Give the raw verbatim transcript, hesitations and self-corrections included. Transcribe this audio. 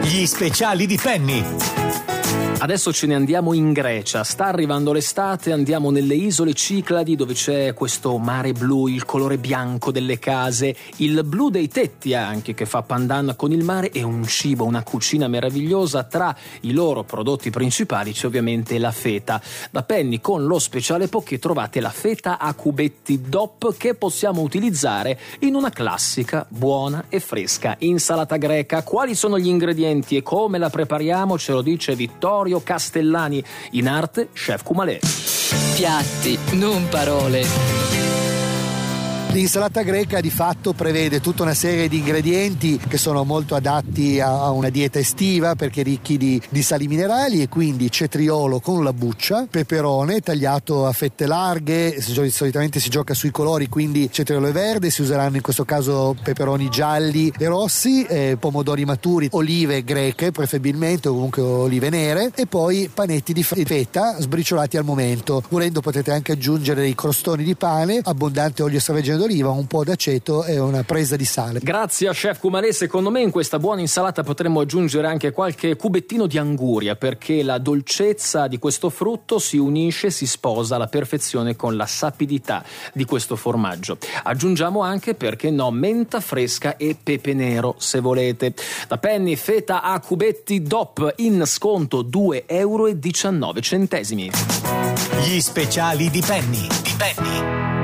Gli speciali di Penny. Adesso ce ne andiamo in Grecia, sta arrivando l'estate, andiamo nelle isole Cicladi dove c'è questo mare blu, il colore bianco delle case, il blu dei tetti anche che fa pandan con il mare e un cibo, una cucina meravigliosa. Tra i loro prodotti principali c'è ovviamente la feta. Da Penny con lo speciale poké trovate la feta a cubetti D O P che possiamo utilizzare in una classica, buona e fresca insalata greca. Quali sono gli ingredienti e come la prepariamo ce lo dice Vittorio Castellani, in arte Chef Kumalé. Piatti, non parole. L'insalata greca di fatto prevede tutta una serie di ingredienti che sono molto adatti a una dieta estiva perché ricchi di, di sali minerali, e quindi cetriolo con la buccia, peperone tagliato a fette larghe, solitamente si gioca sui colori, quindi cetriolo e verde, si useranno in questo caso peperoni gialli e rossi, eh, pomodori maturi, olive greche preferibilmente o comunque olive nere, e poi panetti di feta sbriciolati al momento. Volendo potete anche aggiungere dei crostoni di pane, abbondante olio extravergine d'oliva, un po' d'aceto e una presa di sale. Grazie a Chef Kumalé. Secondo me in questa buona insalata potremmo aggiungere anche qualche cubettino di anguria, perché la dolcezza di questo frutto si unisce, si sposa alla perfezione con la sapidità di questo formaggio. Aggiungiamo anche, perché no, menta fresca e pepe nero se volete. Da Penny, feta a cubetti D O P in sconto due euro e diciannove centesimi. Gli speciali di Penny. Di Penny.